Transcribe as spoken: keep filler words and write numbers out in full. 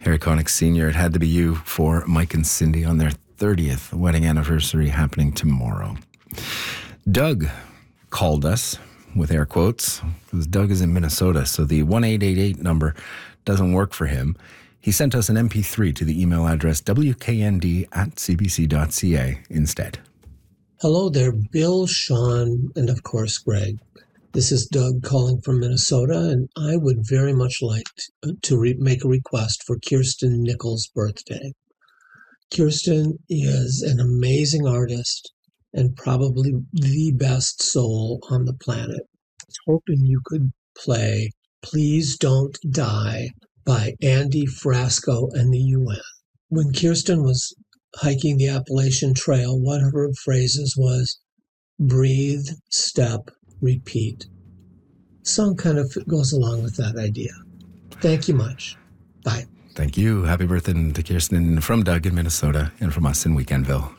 Harry Connick Senior, it had to be you for Mike and Cindy on their thirtieth wedding anniversary happening tomorrow. Doug called us, with air quotes, because Doug is in Minnesota, so the one eight eight eight number doesn't work for him. He sent us an M P three to the email address w k n d at c b c dot c a instead. Hello there, Bill, Sean, and of course, Greg. This is Doug calling from Minnesota, and I would very much like to, to re- make a request for Kirsten Nichols' birthday. Kirsten is an amazing artist and probably the best soul on the planet. I was hoping you could play Please Don't Die by Andy Frasco and the U N. When Kirsten was hiking the Appalachian Trail, one of her phrases was, breathe, step, repeat. The song kind of goes along with that idea. Thank you much. Bye. Thank you. Happy birthday to Kirsten from Doug in Minnesota and from us in Weekendville.